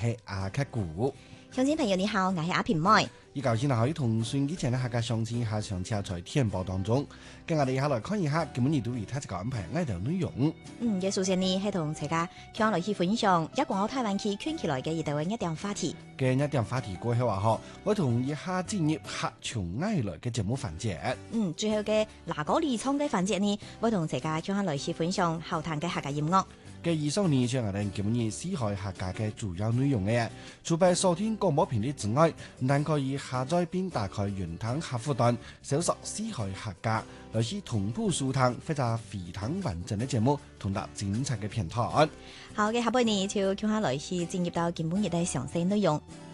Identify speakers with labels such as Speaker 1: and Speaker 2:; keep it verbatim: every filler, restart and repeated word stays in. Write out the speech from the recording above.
Speaker 1: 係阿克古。
Speaker 2: 鄉親朋友你好，我係阿平妹。
Speaker 1: 依舊先可以同孫以前呢客家相親下上車在天報當中，跟我哋一下來看一下今日都為他這個安排愛的內容。
Speaker 2: 嗯，嘅首先呢係同大家聽落去分享一廣澳台灣區圈起來嘅一條一點話題。
Speaker 1: 嘅一點話題過後話嗬，我同一下進入客從愛來嘅節目環節。
Speaker 2: 嗯，最後嘅嗱嗰離倉嘅環節呢，我同大家聽下來去分享後談嘅客家音樂。
Speaker 1: 嘅以上呢，就係我哋今日四海客家嘅主要內容嘅。除咗收聽廣播頻率之外，但可以下載並打開雲端客戶端，搜索四海客家，來去同步收聽或者非常完整嘅節目，同埋精彩嘅片段。
Speaker 2: 好嘅，下半年就聽下來去進入到今本日嘅詳細內容。